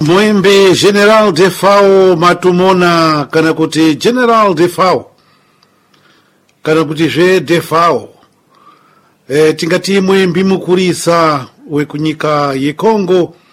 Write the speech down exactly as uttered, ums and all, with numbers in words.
Mwembe General Defao matumona kana kuti General Defao kana kuti je Defao e, tingati mwembi mukurisa wekunyika ye Congo